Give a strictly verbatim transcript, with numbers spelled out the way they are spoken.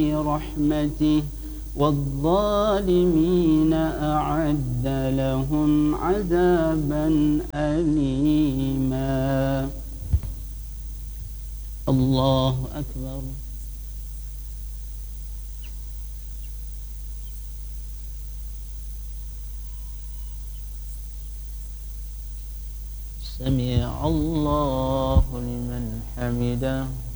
رحمته والظالمين أعد لهم عذابا أليما. الله أكبر. سمع الله لمن حمده.